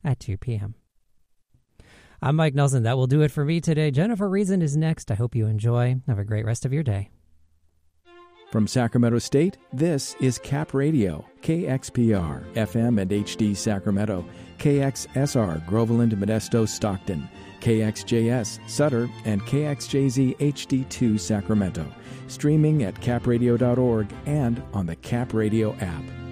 at 2 p.m. I'm Mike Nelson. That will do it for me today. Jennifer Reason is next. I hope you enjoy. Have a great rest of your day. From Sacramento State, this is Cap Radio, KXPR, FM and HD Sacramento, KXSR, Groveland, Modesto, Stockton, KXJS, Sutter, and KXJZ HD2 Sacramento. Streaming at capradio.org and on the Cap Radio app.